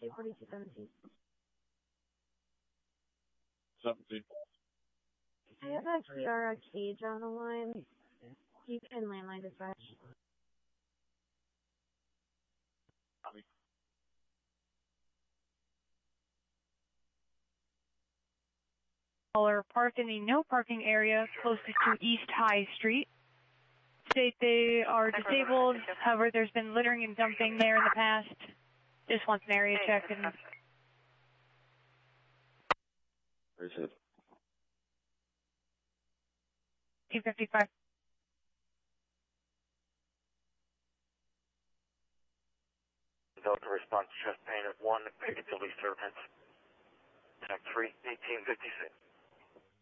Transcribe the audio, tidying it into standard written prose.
24217. 17. I have a Kiara Cage on the line. You can landline dispatch. Copy. Caller parked in the no parking area closest to East High Street. State they are disabled, however there's been littering and dumping there in the past. Just wants an area check and... Where's it? 255. Delta response, chest pain at 1, Piccadilly Serpent. Tech 3, 1856.